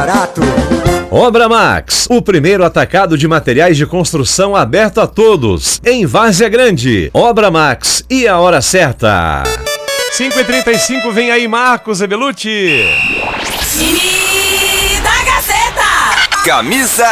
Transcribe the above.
barato. Obra Max, o primeiro atacado de materiais de construção aberto a todos, em Várzea Grande. Obra Max e a hora certa. 5h35, vem aí Marcos Ebelucci. Time da Gazeta. Camisa